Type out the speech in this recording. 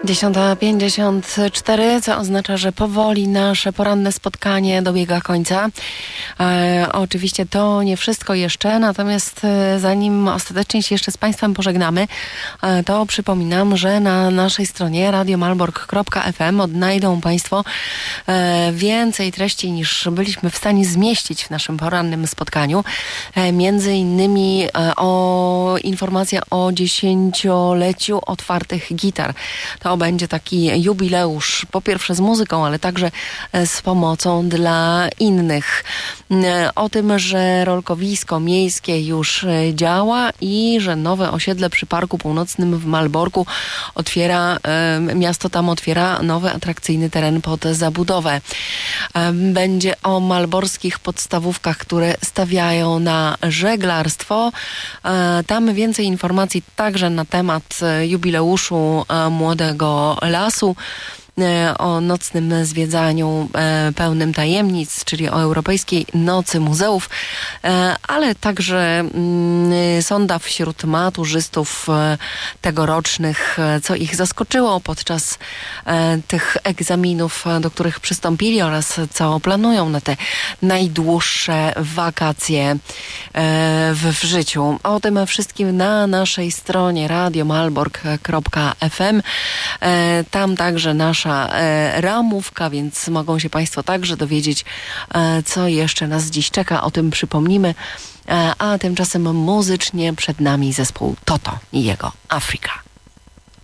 10:54, co oznacza, że powoli nasze poranne spotkanie dobiega końca. Oczywiście to nie wszystko jeszcze, natomiast zanim ostatecznie się jeszcze z Państwem pożegnamy, to przypominam, że na naszej stronie radiomalbork.fm odnajdą Państwo więcej treści niż byliśmy w stanie zmieścić w naszym porannym spotkaniu. Między innymi informacja o 10-leciu otwartych gitar. To będzie taki jubileusz, po pierwsze z muzyką, ale także z pomocą dla innych. O tym, że rolkowisko miejskie już działa i że nowe osiedle przy Parku Północnym w Malborku miasto tam otwiera nowy, atrakcyjny teren pod zabudowę. Będzie o malborskich podstawówkach, które stawiają na żeglarstwo. Tam więcej informacji także na temat jubileuszu Młodego Lasu, o nocnym zwiedzaniu pełnym tajemnic, czyli o Europejskiej Nocy Muzeów, ale także sonda wśród maturzystów tegorocznych, co ich zaskoczyło podczas tych egzaminów, do których przystąpili, oraz co planują na te najdłuższe wakacje w życiu. O tym wszystkim na naszej stronie radiomalbork.fm. Tam także nasza ramówka, więc mogą się Państwo także dowiedzieć, co jeszcze nas dziś czeka. O tym przypomnimy. A tymczasem muzycznie przed nami zespół Toto i jego Afrika.